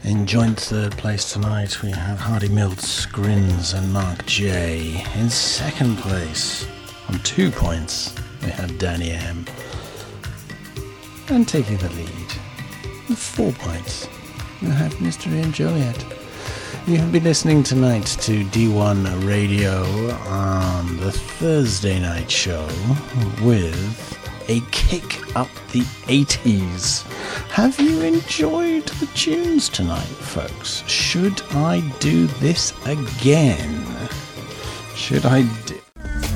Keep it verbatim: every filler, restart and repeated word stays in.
In joint third place tonight, we have Hardy Milts, Grins and Mark J. In second place, on two points, we have Danny M. And taking the lead, with four points, we have Mister Ian Joliet. You have been listening tonight to D one Radio on the Thursday night show with a kick up the eighties. Have you enjoyed the tunes tonight, folks? Should I do this again? Should I do...